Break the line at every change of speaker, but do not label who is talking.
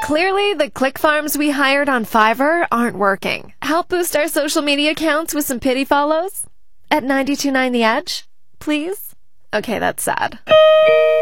Clearly, the click farms we hired on Fiverr aren't working. Help boost our social media accounts with some pity follows? At 929 The Edge? Please? Okay, that's sad.